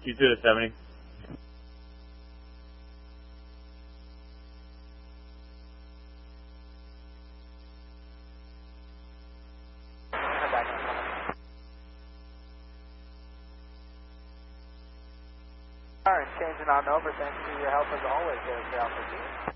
You to the 70. Alright, changing on over. Thanks for your help as always there, Alpha Team.